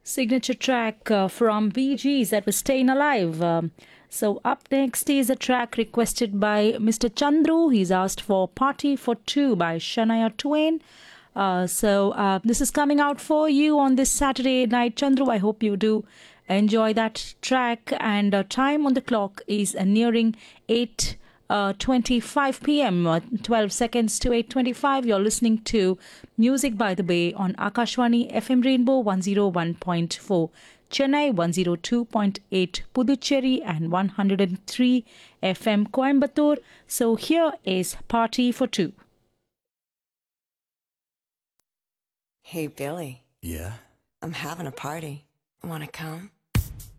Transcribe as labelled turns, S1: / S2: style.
S1: Signature track from Bee Gees that was Staying Alive. So up next is a track requested by Mr. Chandru. He's asked for Party for Two by Shania Twain. This is coming out for you on this Saturday night, Chandru. I hope you do enjoy that track. And time on the clock is nearing 8:25 p.m. 12 seconds to 8:25. You're listening to Music by the Bay on Akashwani FM Rainbow 101.4, Chennai 102.8, Puducherry and 103 FM Coimbatore. So here is Party for Two.
S2: Hey, Billy.
S3: Yeah?
S2: I'm having a party. Wanna come?